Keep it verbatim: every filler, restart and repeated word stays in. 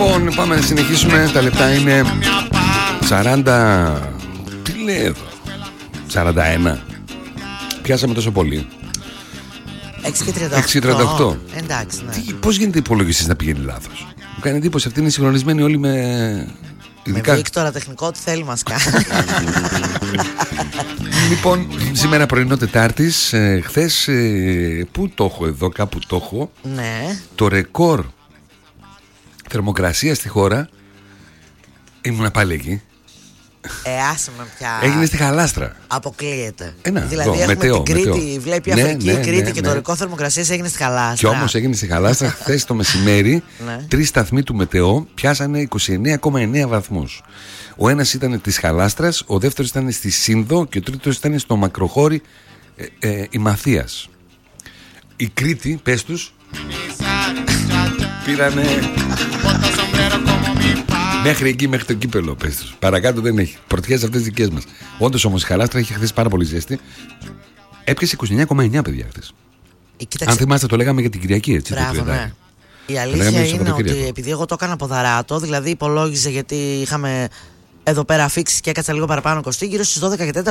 Λοιπόν, πάμε να συνεχίσουμε. Τα λεπτά είναι σαράντα. Τι λέει εδώ, σαράντα ένα. Πιάσαμε τόσο πολύ. έξι και τριάντα οκτώ. έξι και τριάντα οκτώ. Εντάξει, ναι. Τι, πώς γίνεται η υπολογιστής να πηγαίνει λάθος? Μου κάνει εντύπωση, αυτοί είναι συγχρονισμένοι όλοι με... Ειδικά... Με Βίκτορα τεχνικό, τι θέλει μας κάνει. Λοιπόν, σήμερα πρωινό Τετάρτης, ε, χθες, ε, πού το έχω εδώ, κάπου το έχω. Ναι. Το ρεκόρ θερμοκρασία στη χώρα, ήμουνα πάλι εκεί. Ε, άσε με πια. Έγινε στη Χαλάστρα. Αποκλείεται. Ένα, δηλαδή εδώ, έχουμε μετεό, την Κρήτη, μετεό. βλέπει η Ναι, Αφρική, ναι, Κρήτη ναι, και ναι. το ρεκόρ θερμοκρασίας έγινε στη Χαλάστρα. Και όμως έγινε στη Χαλάστρα χθες το μεσημέρι. Ναι. Τρεις σταθμοί του μετεό πιάσανε είκοσι εννέα κόμμα εννέα βαθμούς. Ο ένας ήταν της Χαλάστρας, ο δεύτερος ήταν στη Σύνδο και ο τρίτος ήταν στο Μακροχώρι, ε, ε, η Μαθίας. Η Κρήτη, πες τους, πήρανε μέχρι εκεί, μέχρι το κύπελο, πες τους. Παρακάτω δεν έχει. Πρωτιές αυτές δικές μας. Όντως όμως η Χαλάστρα είχε χθες πάρα πολύ ζέστη. Έπιασε είκοσι εννέα κόμμα εννέα, παιδιά, χθες. Ε, Αν θυμάστε, το λέγαμε για την Κυριακή, έτσι. Μπράβο, το ναι. Η αλήθεια είναι ότι επειδή εγώ το έκανα ποδαράτο, δηλαδή υπολόγιζε, γιατί είχαμε εδώ πέρα αφήξει και έκατσα λίγο παραπάνω κοστί, γύρω στις δώδεκα και τέσσερα